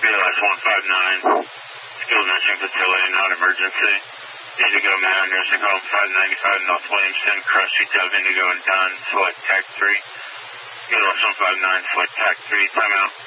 BLS 159, skilled nursing facility, not emergency. Indigo man, nursing home 595 North Williamson, cross details Indigo and Dunn, select TAC 3. BLS 159, select TAC 3, timeout.